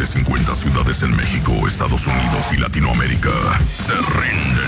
de 50 ciudades en México, Estados Unidos y Latinoamérica se rinden.